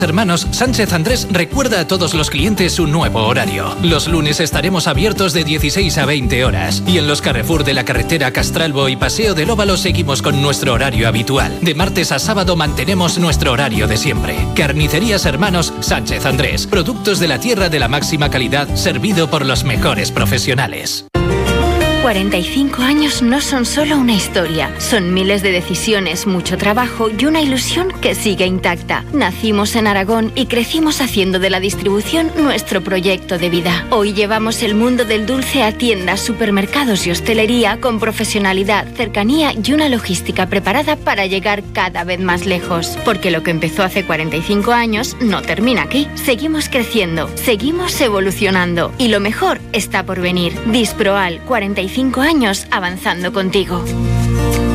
Hermanos Sánchez Andrés recuerda a todos los clientes su nuevo horario. Los lunes estaremos abiertos de 16 a 20 horas y en los Carrefour de la carretera Castralbo y Paseo del Óvalo seguimos con nuestro horario habitual. De martes a sábado mantenemos nuestro horario de siempre. Carnicerías Hermanos Sánchez Andrés. Productos de la tierra de la máxima calidad, servido por los mejores profesionales. 45 años no son solo una historia, son miles de decisiones, mucho trabajo y una ilusión que sigue intacta. Nacimos en Aragón y crecimos haciendo de la distribución nuestro proyecto de vida. Hoy llevamos el mundo del dulce a tiendas, supermercados y hostelería con profesionalidad, cercanía y una logística preparada para llegar cada vez más lejos. Porque lo que empezó hace 45 años no termina aquí. Seguimos creciendo, seguimos evolucionando y lo mejor está por venir. Disproal, 45 años avanzando contigo.